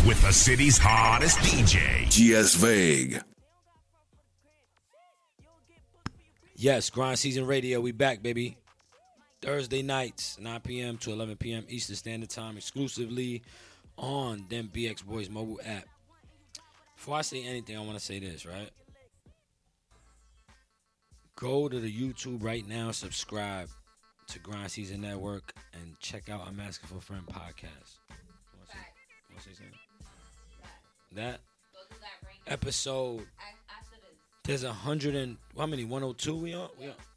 with the city's hottest DJ, GS Vague. Yes, Grind Season Radio. We back, baby. Thursday nights, 9 p.m. to 11 p.m. Eastern Standard Time, exclusively on them BX Boys mobile app. Before I say anything, I want to say this, right? Go to the YouTube right now, subscribe to Grind Season Network, and check out I'm Asking for a Friend podcast. Want to say something? That episode, there's 100 and, how many, 102 we on? We on?